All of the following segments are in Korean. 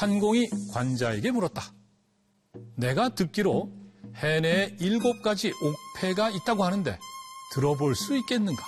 환공이 관자에게 물었다. 내가 듣기로 해내에 7가지 옥패가 있다고 하는데 들어볼 수 있겠는가?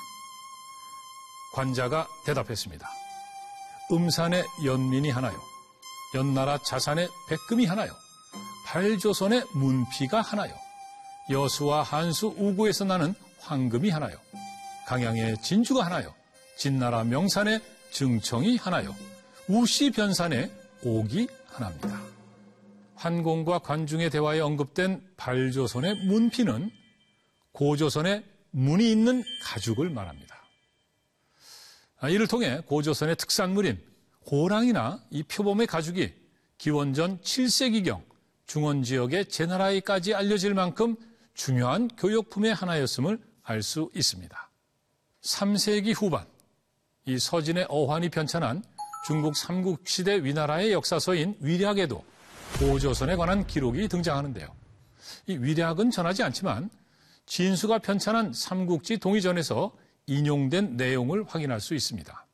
관자가 대답했습니다. 음산의 연민이 하나요. 연나라 자산의 백금이 하나요. 발조선의 문피가 하나요. 여수와 한수 우구에서 나는 황금이 하나요. 강양의 진주가 하나요. 진나라 명산의 증청이 하나요. 우시 변산의 옥이 하나입니다. 환공과 관중의 대화에 언급된 발조선의 문피는 고조선의 문이 있는 가죽을 말합니다. 이를 통해 고조선의 특산물인 호랑이나 이 표범의 가죽이 기원전 7세기경 중원 지역의 제나라에까지 알려질 만큼 중요한 교역품의 하나였음을 알 수 있습니다. 3세기 후반, 이 서진의 어환이 편찬한 중국 삼국시대 위나라의 역사서인 위략에도 고조선에 관한 기록이 등장하는데요. 이 위략은 전하지 않지만 진수가 편찬한 삼국지 동의전에서 인용된 내용을 확인할 수 있습니다.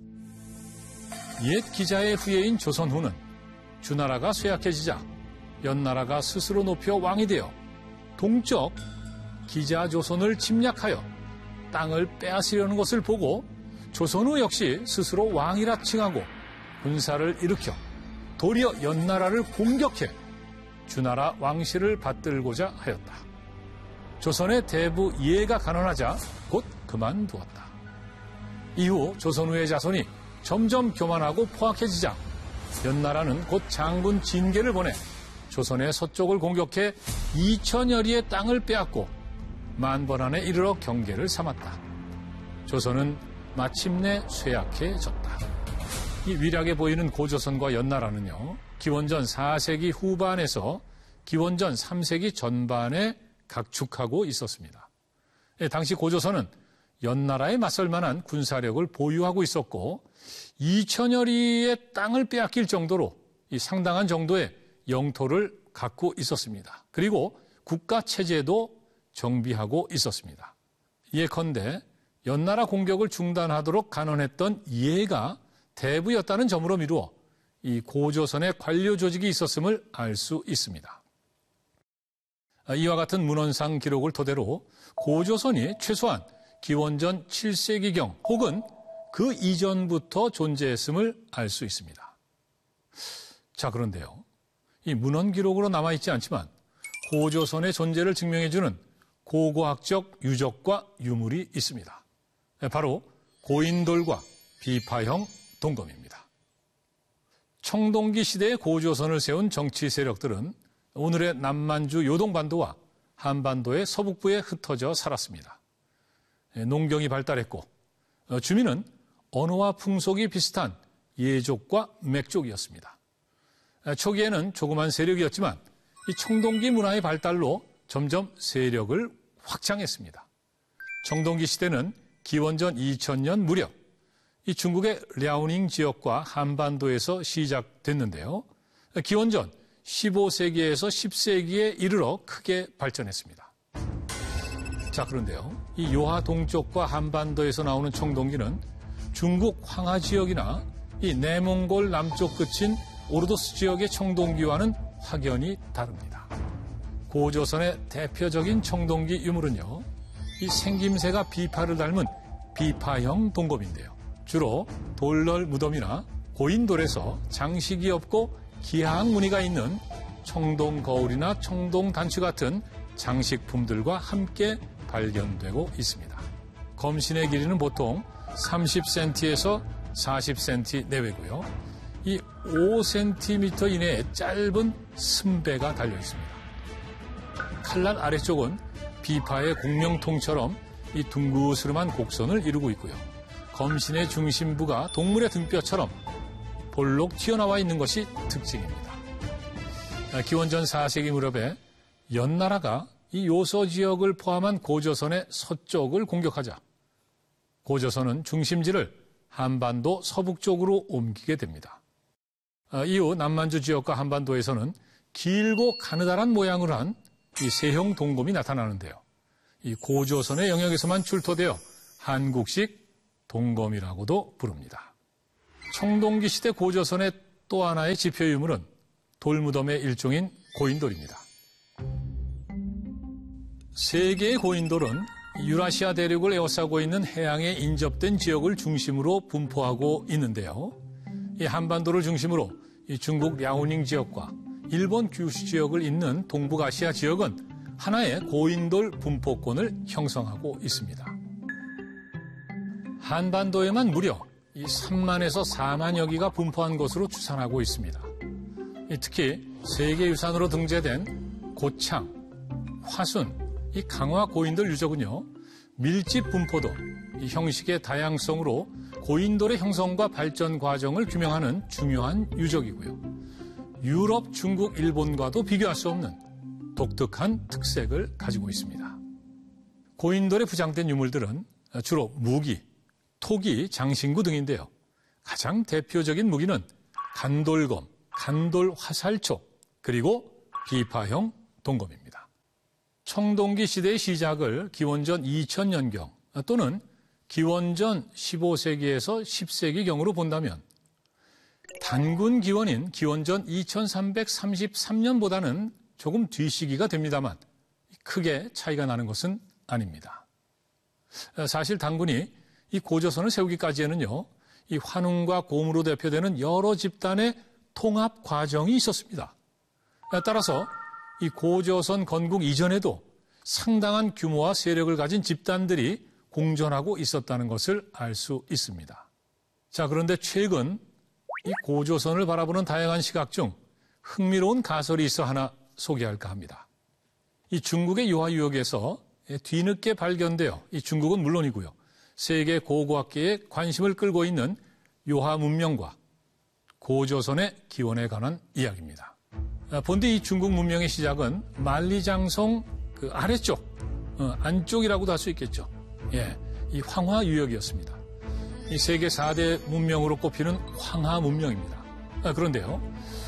옛 기자의 후예인 조선후는 주나라가 쇠약해지자 연나라가 스스로 높여 왕이 되어 동쪽 기자 조선을 침략하여 땅을 빼앗으려는 것을 보고 조선후 역시 스스로 왕이라 칭하고 군사를 일으켜 도리어 연나라를 공격해 주나라 왕실을 받들고자 하였다. 조선의 대부 이해가 간언하자 곧 그만두었다. 이후 조선후의 자손이 점점 교만하고 포악해지자 연나라는 곧 장군 진계를 보내 조선의 서쪽을 공격해 2000여리의 땅을 빼앗고 만번 안에 이르러 경계를 삼았다. 조선은 마침내 쇠약해졌다. 이 위략에 보이는 고조선과 연나라는요, 기원전 4세기 후반에서 기원전 3세기 전반에 각축하고 있었습니다. 당시 고조선은 연나라에 맞설 만한 군사력을 보유하고 있었고 2000여리의 땅을 빼앗길 정도로 이 상당한 정도의 영토를 갖고 있었습니다. 그리고 국가 체제도 정비하고 있었습니다. 예컨대 연나라 공격을 중단하도록 간언했던 이해가 대부였다는 점으로 미루어 이 고조선의 관료 조직이 있었음을 알 수 있습니다. 이와 같은 문헌상 기록을 토대로 고조선이 최소한 기원전 7세기경 혹은 그 이전부터 존재했음을 알 수 있습니다. 자, 그런데요. 이 문헌 기록으로 남아있지 않지만 고조선의 존재를 증명해주는 고고학적 유적과 유물이 있습니다. 바로 고인돌과 비파형 동검입니다. 청동기 시대의 고조선을 세운 정치 세력들은 오늘의 남만주 요동반도와 한반도의 서북부에 흩어져 살았습니다. 농경이 발달했고 주민은 언어와 풍속이 비슷한 예족과 맥족이었습니다. 초기에는 조그만 세력이었지만 이 청동기 문화의 발달로 점점 세력을 확장했습니다. 청동기 시대는 기원전 2000년 무렵 이 중국의 랴오닝 지역과 한반도에서 시작됐는데요. 기원전 15세기에서 10세기에 이르러 크게 발전했습니다. 자, 그런데요. 이 요하 동쪽과 한반도에서 나오는 청동기는 중국 황하 지역이나 이 내몽골 남쪽 끝인 오르도스 지역의 청동기와는 확연히 다릅니다. 고조선의 대표적인 청동기 유물은요, 이 생김새가 비파를 닮은 비파형 동검인데요. 주로 돌널 무덤이나 고인돌에서 장식이 없고 기하학 무늬가 있는 청동 거울이나 청동 단추 같은 장식품들과 함께 발견되고 있습니다. 검신의 길이는 보통 30cm에서 40cm 내외고요. 이 5cm 이내에 짧은 승배가 달려 있습니다. 칼날 아래쪽은 비파의 공명통처럼 이 둥그스름한 곡선을 이루고 있고요. 검신의 중심부가 동물의 등뼈처럼 볼록 튀어나와 있는 것이 특징입니다. 기원전 4세기 무렵에 연나라가 이 요서 지역을 포함한 고조선의 서쪽을 공격하자 고조선은 중심지를 한반도 서북쪽으로 옮기게 됩니다. 이후 남만주 지역과 한반도에서는 길고 가느다란 모양을 한 이 세형 동검이 나타나는데요. 이 고조선의 영역에서만 출토되어 한국식 동검이라고도 부릅니다. 청동기 시대 고조선의 또 하나의 지표 유물은 돌무덤의 일종인 고인돌입니다. 세 개의 고인돌은 유라시아 대륙을 에워싸고 있는 해양에 인접된 지역을 중심으로 분포하고 있는데요. 이 한반도를 중심으로 이 중국 랴오닝 지역과 일본 규슈 지역을 잇는 동북아시아 지역은 하나의 고인돌 분포권을 형성하고 있습니다. 한반도에만 무려 이 3만에서 4만여 개가 분포한 것으로 추산하고 있습니다. 특히 세계유산으로 등재된 고창, 화순, 이 강화 고인돌 유적은요, 밀집 분포도, 이 형식의 다양성으로 고인돌의 형성과 발전 과정을 규명하는 중요한 유적이고요. 유럽, 중국, 일본과도 비교할 수 없는 독특한 특색을 가지고 있습니다. 고인돌에 부장된 유물들은 주로 무기, 토기, 장신구 등인데요. 가장 대표적인 무기는 간돌검, 간돌화살촉, 그리고 비파형 동검입니다. 청동기 시대의 시작을 기원전 2000년경 또는 기원전 15세기에서 10세기경으로 본다면 단군 기원인 기원전 2333년보다는 조금 뒤시기가 됩니다만 크게 차이가 나는 것은 아닙니다. 사실 단군이 이 고조선을 세우기까지에는요, 이 환웅과 곰으로 대표되는 여러 집단의 통합 과정이 있었습니다. 따라서 이 고조선 건국 이전에도 상당한 규모와 세력을 가진 집단들이 공존하고 있었다는 것을 알 수 있습니다. 자, 그런데 최근 이 고조선을 바라보는 다양한 시각 중 흥미로운 가설이 있어 하나 소개할까 합니다. 이 중국의 요하 유역에서 뒤늦게 발견되어 이 중국은 물론이고요, 세계 고고학계에 관심을 끌고 있는 요하 문명과 고조선의 기원에 관한 이야기입니다. 본디 이 중국 문명의 시작은 만리장성 그 아래쪽, 안쪽이라고도 할 수 있겠죠. 예, 이 황하 유역이었습니다. 이 세계 4대 문명으로 꼽히는 황하 문명입니다. 그런데요,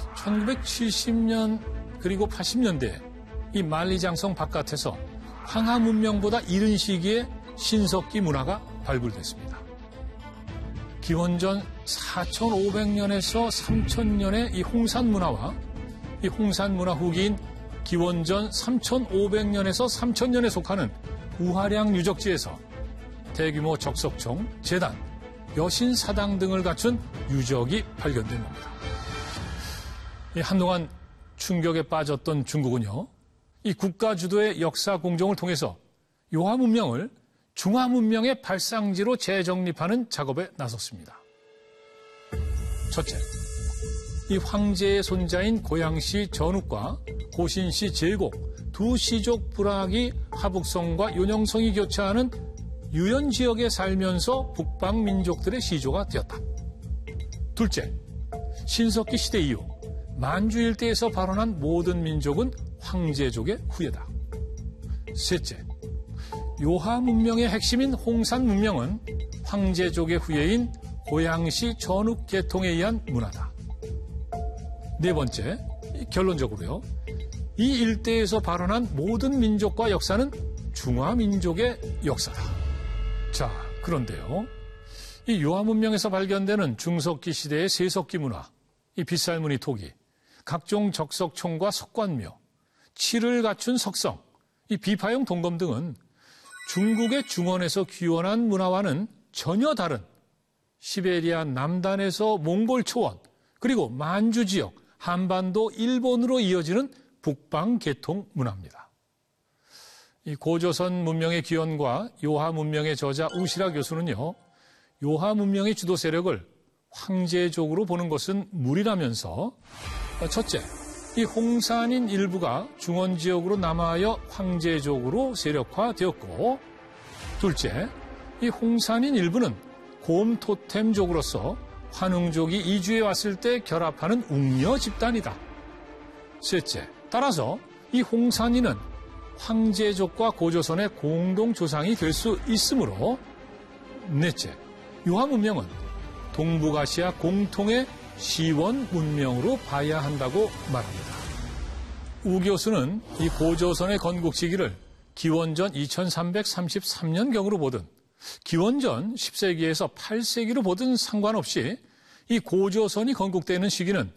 1970년 그리고 80년대 이 만리장성 바깥에서 황하 문명보다 이른 시기에 신석기 문화가 발굴됐습니다. 기원전 4500년에서 3000년의 이 홍산 문화와 이 홍산 문화 후기인 기원전 3500년에서 3000년에 속하는 우화량 유적지에서 대규모 적석총, 제단, 여신 사당 등을 갖춘 유적이 발견된 겁니다. 한동안 충격에 빠졌던 중국은요, 이 국가 주도의 역사 공정을 통해서 요하 문명을 중화 문명의 발상지로 재정립하는 작업에 나섰습니다. 첫째, 이 황제의 손자인 고양시 전욱과 고신시 제곡 두 시족 부락이 하북성과 요녕성이 교차하는 유연 지역에 살면서 북방 민족들의 시조가 되었다. 둘째, 신석기 시대 이후 만주 일대에서 발원한 모든 민족은 황제족의 후예다. 셋째, 요하 문명의 핵심인 홍산 문명은 황제족의 후예인 고양시 전욱 계통에 의한 문화다. 네 번째, 결론적으로요, 이 일대에서 발원한 모든 민족과 역사는 중화민족의 역사다. 자, 그런데요, 이 요하 문명에서 발견되는 중석기 시대의 세석기 문화, 이 빗살무늬 토기, 각종 적석총과 석관묘, 칠을 갖춘 석성, 이 비파형 동검 등은 중국의 중원에서 귀원한 문화와는 전혀 다른 시베리아 남단에서 몽골 초원, 그리고 만주 지역, 한반도 일본으로 이어지는 북방 계통 문화입니다. 이 고조선 문명의 기원과 요하 문명의 저자 우시라 교수는요, 요하 문명의 주도 세력을 황제족으로 보는 것은 무리라면서, 첫째, 이 홍산인 일부가 중원 지역으로 남하여 황제족으로 세력화되었고, 둘째, 이 홍산인 일부는 곰 토템족으로서 환웅족이 이주해 왔을 때 결합하는 웅녀 집단이다. 셋째, 따라서 이 홍산인은 황제족과 고조선의 공동 조상이 될 수 있으므로, 넷째, 요하 문명은 동북아시아 공통의 시원 문명으로 봐야 한다고 말합니다. 우 교수는 이 고조선의 건국 시기를 기원전 2333년경으로 보든 기원전 10세기에서 8세기로 보든 상관없이 이 고조선이 건국되는 시기는